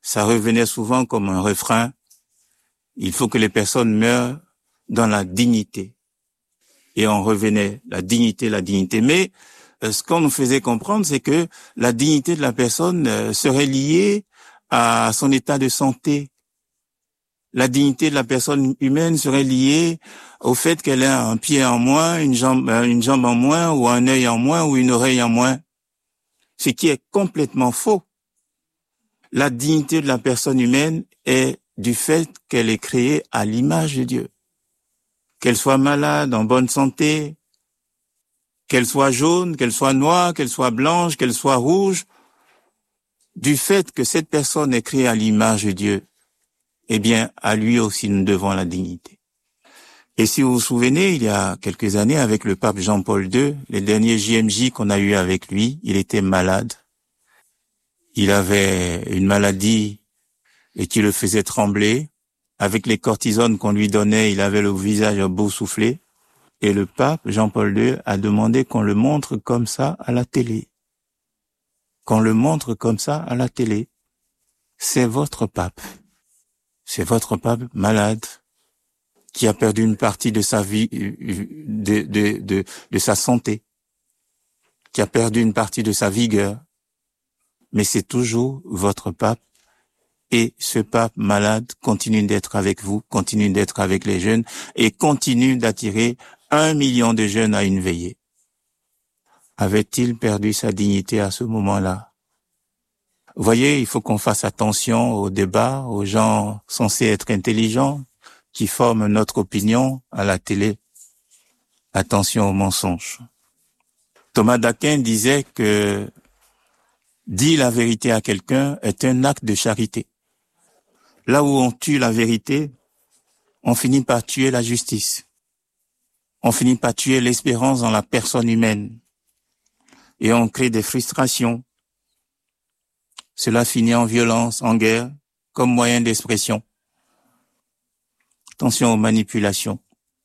ça revenait souvent comme un refrain. Il faut que les personnes meurent dans la dignité. Et on revenait, la dignité. Mais ce qu'on nous faisait comprendre, c'est que la dignité de la personne serait liée à son état de santé. La dignité de la personne humaine serait liée au fait qu'elle ait un pied en moins, une jambe en moins, ou un œil en moins, ou une oreille en moins. Ce qui est complètement faux. La dignité de la personne humaine est du fait qu'elle est créée à l'image de Dieu. Qu'elle soit malade, en bonne santé, qu'elle soit jaune, qu'elle soit noire, qu'elle soit blanche, qu'elle soit rouge, du fait que cette personne est créée à l'image de Dieu, eh bien, à lui aussi nous devons la dignité. Et si vous vous souvenez, il y a quelques années, avec le pape Jean-Paul II, les derniers JMJ qu'on a eu avec lui, il était malade. Il avait une maladie et qui le faisait trembler. Avec les cortisones qu'on lui donnait, il avait le visage boursouflé. Et le pape Jean-Paul II a demandé qu'on le montre comme ça à la télé. Qu'on le montre comme ça à la télé. C'est votre pape. C'est votre pape malade qui a perdu une partie de sa vie, de sa santé, qui a perdu une partie de sa vigueur. Mais c'est toujours votre pape. Et ce pape malade continue d'être avec vous, continue d'être avec les jeunes et continue d'attirer 1 million de jeunes à une veillée. Avait-il perdu sa dignité à ce moment-là? Vous voyez, il faut qu'on fasse attention aux débats, aux gens censés être intelligents, qui forment notre opinion à la télé. Attention aux mensonges. Thomas d'Aquin disait que dire la vérité à quelqu'un est un acte de charité. Là où on tue la vérité, on finit par tuer la justice. On finit par tuer l'espérance dans la personne humaine. Et on crée des frustrations. Cela finit en violence, en guerre, comme moyen d'expression. Attention aux manipulations.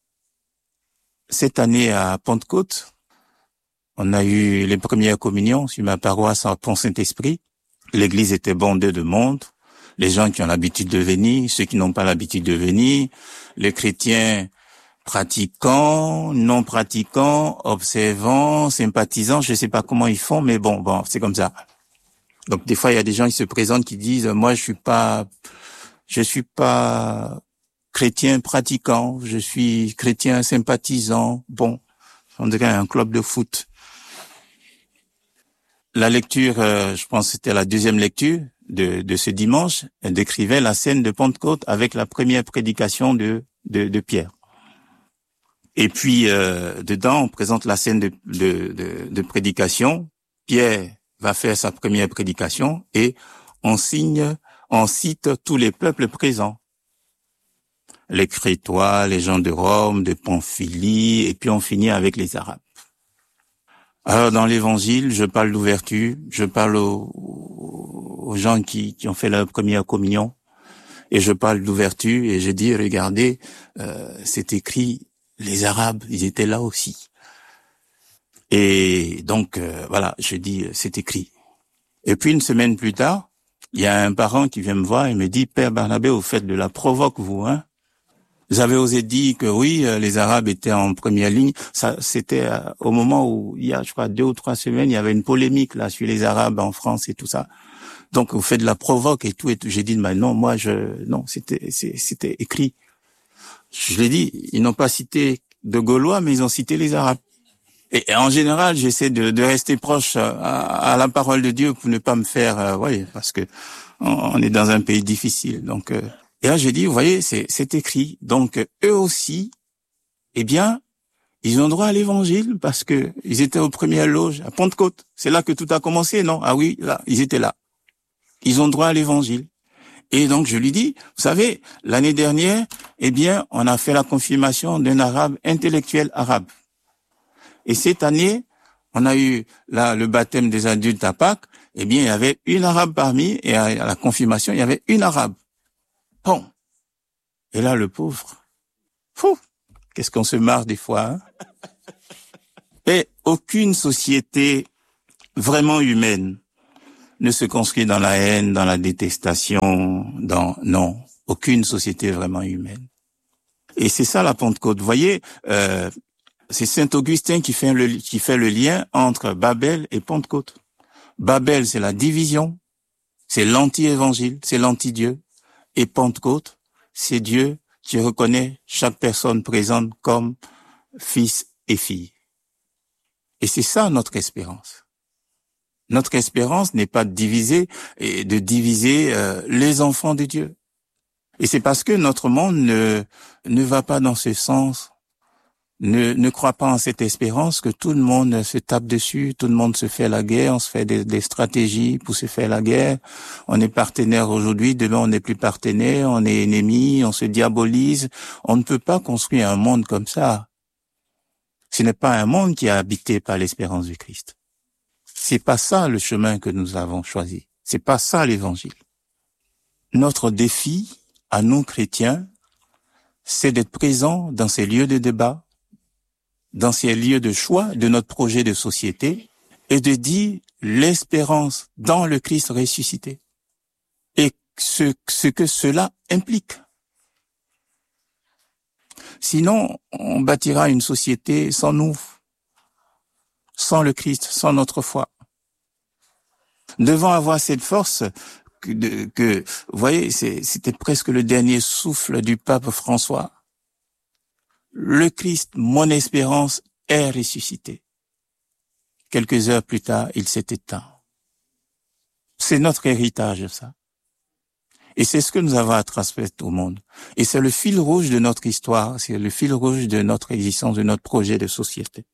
Cette année à Pentecôte, on a eu les premières communions sur ma paroisse en Pont-Saint-Esprit. L'église était bondée de monde. Les gens qui ont l'habitude de venir, ceux qui n'ont pas l'habitude de venir, les chrétiens pratiquants, non pratiquants, observants, sympathisants, je sais pas comment ils font, mais bon, c'est comme ça. Donc des fois il y a des gens qui se présentent qui disent moi je suis pas chrétien pratiquant, je suis chrétien sympathisant. Bon, on dirait un club de foot. La lecture, je pense que c'était la deuxième lecture de ce dimanche, elle décrivait la scène de Pentecôte avec la première prédication de Pierre. Et puis dedans, on présente la scène de prédication. Pierre va faire sa première prédication et on cite tous les peuples présents. Les Crétois, les gens de Rome, de Pamphylie, et puis on finit avec les Arabes. Alors dans l'évangile, je parle d'ouverture, je parle aux gens qui ont fait leur première communion, et je parle d'ouverture, et je dis, regardez, c'est écrit, les Arabes, ils étaient là aussi. Et donc, voilà, je dis, c'est écrit. Et puis une semaine plus tard, il y a un parent qui vient me voir et me dit, Père Barnabé, vous faites de la provoque, vous, hein? Vous avez osé dire que oui, les Arabes étaient en première ligne. Ça, c'était au moment où, il y a, je crois, 2 ou 3 semaines, il y avait une polémique là sur les Arabes en France et tout ça. Donc, vous faites de la provoque et tout. J'ai dit, mais non, non, c'était écrit. Je l'ai dit, ils n'ont pas cité de Gaulois, mais ils ont cité les Arabes. Et en général, j'essaie de rester proche à la parole de Dieu pour ne pas me faire, parce que on est dans un pays difficile. Donc, et là, j'ai dit, vous voyez, c'est écrit. Donc, eux aussi, eh bien, ils ont droit à l'évangile parce que ils étaient aux premières loges à Pentecôte. C'est là que tout a commencé, non? Ah oui, là, ils étaient là. Ils ont droit à l'évangile. Et donc, je lui dis, vous savez, l'année dernière, eh bien, on a fait la confirmation d'un arabe intellectuel arabe. Et cette année, on a eu là le baptême des adultes à Pâques. Eh bien, il y avait une arabe parmi, et à la confirmation, il y avait une arabe. Bon. Et là, le pauvre, qu'est-ce qu'on se marre des fois, hein? Et aucune société vraiment humaine ne se construit dans la haine, dans la détestation, non, aucune société vraiment humaine. Et c'est ça la Pentecôte. Vous voyez, c'est Saint Augustin qui fait le lien entre Babel et Pentecôte. Babel, c'est la division, c'est l'anti-évangile, c'est l'anti-Dieu. Et Pentecôte, c'est Dieu qui reconnaît chaque personne présente comme fils et fille. Et c'est ça notre espérance. Notre espérance n'est pas de diviser les enfants de Dieu. Et c'est parce que notre monde ne va pas dans ce sens, ne croit pas en cette espérance que tout le monde se tape dessus, tout le monde se fait la guerre, on se fait des stratégies pour se faire la guerre. On est partenaire aujourd'hui, demain on n'est plus partenaire, on est ennemi, on se diabolise. On ne peut pas construire un monde comme ça. Ce n'est pas un monde qui est habité par l'espérance du Christ. C'est pas ça le chemin que nous avons choisi. C'est pas ça l'évangile. Notre défi à nous chrétiens, c'est d'être présents dans ces lieux de débat, dans ces lieux de choix de notre projet de société et de dire l'espérance dans le Christ ressuscité et ce que cela implique. Sinon, on bâtira une société sans nous, sans le Christ, sans notre foi. Devant avoir cette force que vous voyez, c'était presque le dernier souffle du pape François. Le Christ, mon espérance, est ressuscité. Quelques heures plus tard, il s'est éteint. C'est notre héritage, ça. Et c'est ce que nous avons à transmettre au monde. Et c'est le fil rouge de notre histoire, c'est le fil rouge de notre existence, de notre projet de société.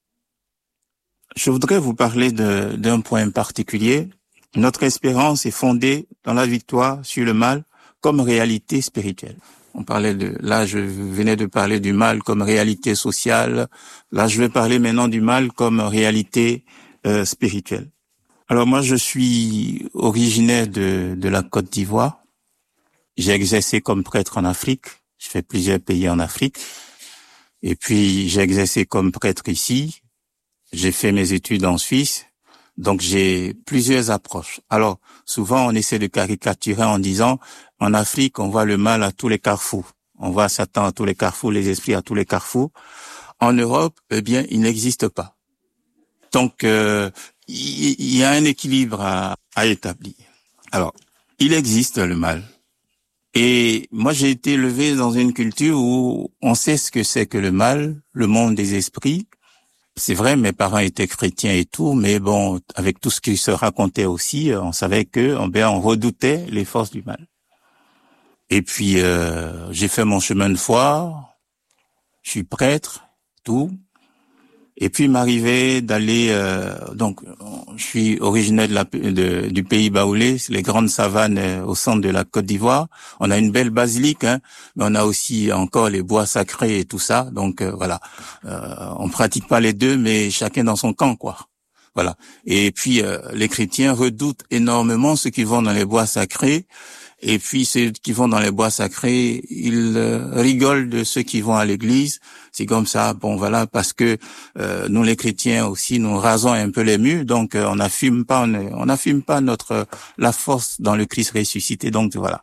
Je voudrais vous parler d'un point particulier. Notre espérance est fondée dans la victoire sur le mal comme réalité spirituelle. Là, je venais de parler du mal comme réalité sociale. Là, je vais parler maintenant du mal comme réalité spirituelle. Alors moi, je suis originaire de la Côte d'Ivoire. J'ai exercé comme prêtre en Afrique. Je fais plusieurs pays en Afrique. Et puis, j'ai exercé comme prêtre ici. J'ai fait mes études en Suisse. Donc, j'ai plusieurs approches. Alors, souvent, on essaie de caricaturer en disant, en Afrique, on voit le mal à tous les carrefours. On voit Satan à tous les carrefours, les esprits à tous les carrefours. En Europe, eh bien, il n'existe pas. Donc, il y a un équilibre à établir. Alors, il existe le mal. Et moi, j'ai été élevé dans une culture où on sait ce que c'est que le mal, le monde des esprits. C'est vrai, mes parents étaient chrétiens et tout, mais bon, avec tout ce qui se racontait aussi, on savait que, on redoutait les forces du mal. Et puis, j'ai fait mon chemin de foi, je suis prêtre, tout. Et puis, il m'arrivait d'aller, donc, je suis originaire du pays baoulé, c'est les grandes savanes au centre de la Côte d'Ivoire. On a une belle basilique, mais on a aussi encore les bois sacrés et tout ça. Donc, voilà. On pratique pas les deux, mais chacun dans son camp, quoi. Voilà. Et puis, les chrétiens redoutent énormément ceux qui vont dans les bois sacrés. Et puis ceux qui vont dans les bois sacrés, ils rigolent de ceux qui vont à l'église. C'est comme ça, bon voilà, parce que nous les chrétiens aussi, nous rasons un peu les murs, donc on n'affirme pas la force dans le Christ ressuscité. Donc voilà.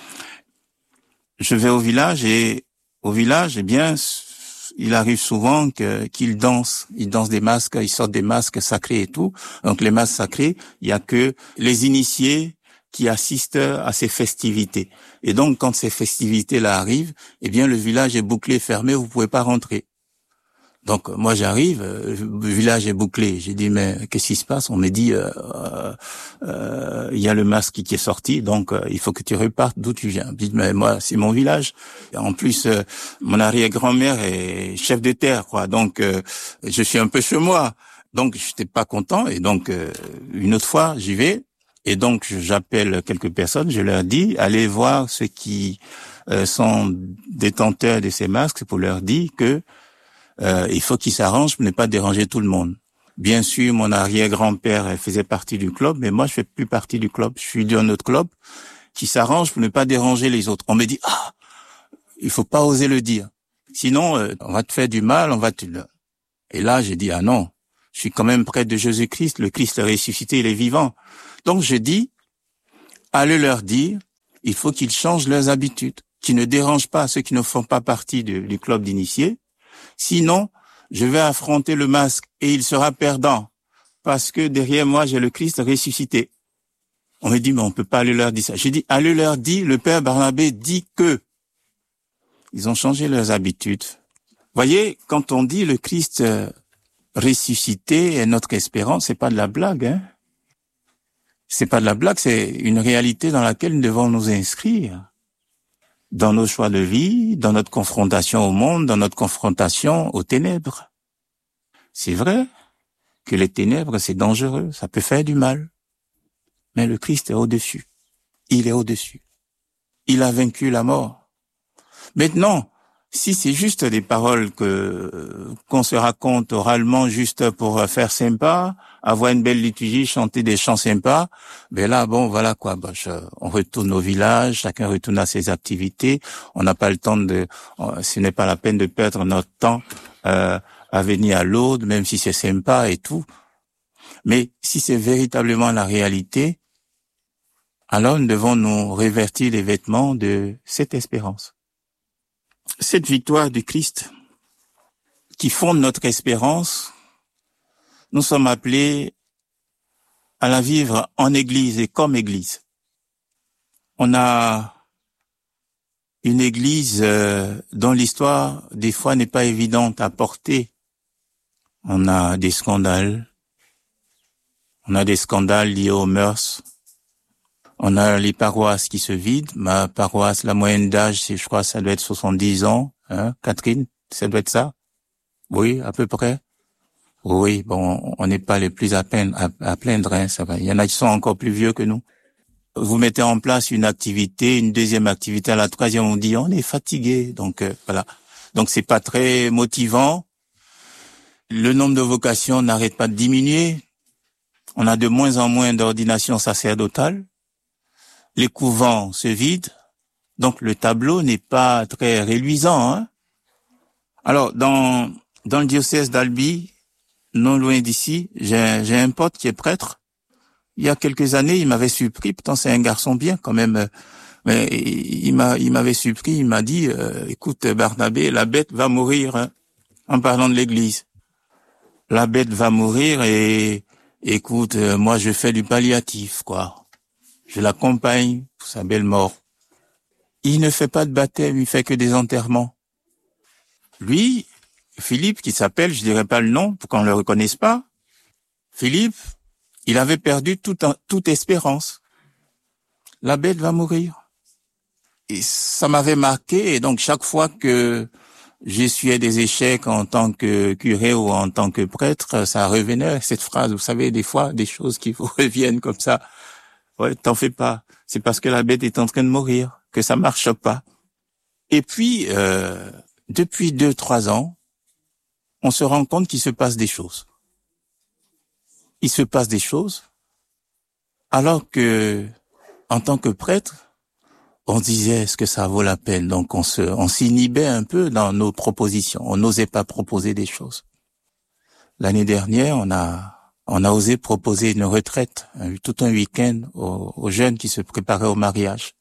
Je vais au village, eh bien, il arrive souvent qu'ils dansent. Ils dansent des masques, ils sortent des masques sacrés et tout. Donc les masques sacrés, il y a que les initiés qui assistent à ces festivités. Et donc, quand ces festivités-là arrivent, eh bien, le village est bouclé, fermé, vous pouvez pas rentrer. Donc, moi, j'arrive, le village est bouclé. J'ai dit, mais qu'est-ce qui se passe? On me dit, il y a le masque qui est sorti, donc il faut que tu repartes d'où tu viens. Je dis, mais moi, c'est mon village. En plus, mon arrière-grand-mère est chef de terre, quoi. Donc, je suis un peu chez moi. Donc, j'étais pas content. Et donc, une autre fois, j'y vais. Et donc, j'appelle quelques personnes, je leur dis, allez voir ceux qui sont détenteurs de ces masques pour leur dire que il faut qu'ils s'arrangent pour ne pas déranger tout le monde. Bien sûr, mon arrière-grand-père faisait partie du club, mais moi, je fais plus partie du club. Je suis d'un autre club qui s'arrange pour ne pas déranger les autres. On me dit, il faut pas oser le dire. Sinon, on va te faire du mal, Et là, j'ai dit, non. Je suis quand même prêtre de Jésus-Christ. Le Christ est ressuscité, il est vivant. Donc je dis, allez leur dire, il faut qu'ils changent leurs habitudes, qu'ils ne dérangent pas ceux qui ne font pas partie du club d'initiés. Sinon, je vais affronter le masque et il sera perdant parce que derrière moi, j'ai le Christ ressuscité. On me dit, mais on peut pas aller leur dire ça. J'ai dit, allez leur dire, le Père Barnabé dit que ils ont changé leurs habitudes. Voyez, quand on dit le Christ ressuscité est notre espérance, c'est pas de la blague, hein. C'est pas de la blague, c'est une réalité dans laquelle nous devons nous inscrire. Dans nos choix de vie, dans notre confrontation au monde, dans notre confrontation aux ténèbres. C'est vrai que les ténèbres, c'est dangereux, ça peut faire du mal. Mais le Christ est au-dessus. Il est au-dessus. Il a vaincu la mort. Maintenant, si c'est juste des paroles qu'on se raconte oralement juste pour faire sympa, avoir une belle liturgie, chanter des chants sympas, ben là, bon, voilà quoi. On retourne au village, chacun retourne à ses activités. On n'a pas le temps ce n'est pas la peine de perdre notre temps à venir à l'aude, même si c'est sympa et tout. Mais si c'est véritablement la réalité, alors nous devons nous revêtir les vêtements de cette espérance. Cette victoire du Christ qui fonde notre espérance, nous sommes appelés à la vivre en Église et comme Église. On a une Église dont l'histoire, des fois, n'est pas évidente à porter. On a des scandales. On a des scandales liés aux mœurs. On a les paroisses qui se vident. Ma paroisse, la moyenne d'âge, je crois, ça doit être 70 ans. Hein, Catherine, ça doit être ça? Oui, à peu près. Oui, bon, on n'est pas les plus à plaindre, hein, ça va. Il y en a qui sont encore plus vieux que nous. Vous mettez en place une activité, une deuxième activité, à la troisième, on dit, on est fatigué. Donc, voilà. Donc, c'est pas très motivant. Le nombre de vocations n'arrête pas de diminuer. On a de moins en moins d'ordinations sacerdotales. Les couvents se vident, donc le tableau n'est pas très réluisant. Hein. Alors, dans le diocèse d'Albi, non loin d'ici, j'ai un pote qui est prêtre. Il y a quelques années, il m'avait surpris, pourtant c'est un garçon bien quand même, mais il m'avait surpris, il m'a dit, écoute Barnabé, la bête va mourir, hein, en parlant de l'église. La bête va mourir et écoute, moi je fais du palliatif, quoi. Je l'accompagne pour sa belle mort. Il ne fait pas de baptême, il fait que des enterrements. Lui, Philippe, qui s'appelle, je dirais pas le nom pour qu'on le reconnaisse pas, Philippe, il avait perdu toute espérance. La bête va mourir. Et ça m'avait marqué, et donc chaque fois que j'essuyais des échecs en tant que curé ou en tant que prêtre, ça revenait, cette phrase, vous savez, des fois, des choses qui vous reviennent comme ça. Ouais, t'en fais pas. C'est parce que la bête est en train de mourir que ça marche pas. Et puis, depuis 2-3 ans, on se rend compte qu'il se passe des choses. Il se passe des choses, alors que, en tant que prêtre, on disait est-ce que ça vaut la peine. Donc on s'inhibait un peu dans nos propositions. On n'osait pas proposer des choses. L'année dernière, on a osé proposer une retraite, tout un week-end aux jeunes qui se préparaient au mariage.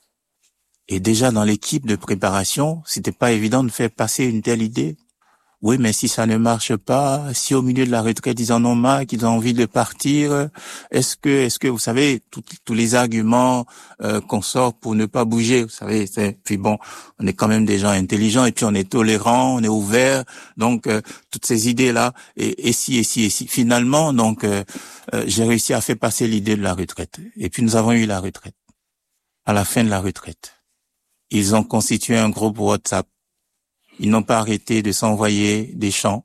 Et déjà dans l'équipe de préparation, c'était pas évident de faire passer une telle idée. Oui, mais si ça ne marche pas, si au milieu de la retraite ils en ont marre, qu'ils ont envie de partir, est-ce que vous savez tous les arguments qu'on sort pour ne pas bouger, vous savez, puis bon, on est quand même des gens intelligents et puis on est tolérants, on est ouverts, donc toutes ces idées là et si finalement donc j'ai réussi à faire passer l'idée de la retraite et puis nous avons eu la retraite. À la fin de la retraite, ils ont constitué un groupe WhatsApp. Ils n'ont pas arrêté de s'envoyer des chants,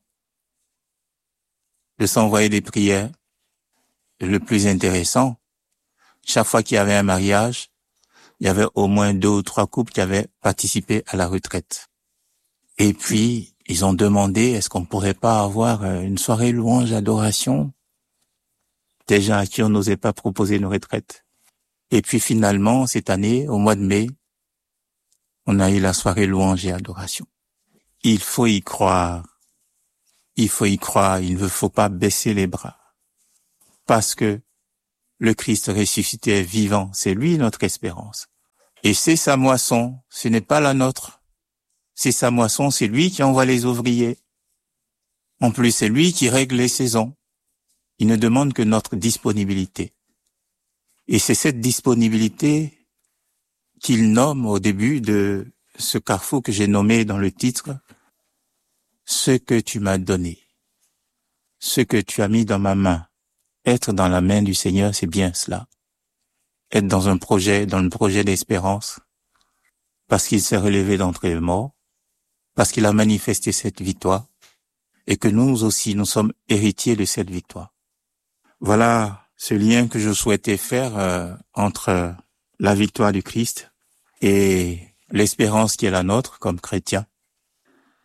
de s'envoyer des prières. Le plus intéressant, chaque fois qu'il y avait un mariage, il y avait au moins 2 ou 3 couples qui avaient participé à la retraite. Et puis, ils ont demandé, est-ce qu'on pourrait pas avoir une soirée louange, adoration? Des gens à qui on n'osait pas proposer une retraite. Et puis finalement, cette année, au mois de mai, on a eu la soirée louange et adoration. Il faut y croire. il faut y croire, il ne faut pas baisser les bras. Parce que le Christ ressuscité est vivant, c'est lui notre espérance. Et c'est sa moisson, ce n'est pas la nôtre. C'est sa moisson, c'est lui qui envoie les ouvriers. En plus, c'est lui qui règle les saisons. Il ne demande que notre disponibilité. Et c'est cette disponibilité qu'il nomme au début de ce carrefour que j'ai nommé dans le titre, ce que tu m'as donné, ce que tu as mis dans ma main. Être dans la main du Seigneur, c'est bien cela. Être dans le projet d'espérance, parce qu'il s'est relevé d'entre les morts, parce qu'il a manifesté cette victoire, et que nous aussi, nous sommes héritiers de cette victoire. Voilà ce lien que je souhaitais faire entre la victoire du Christ et l'espérance qui est la nôtre comme chrétiens.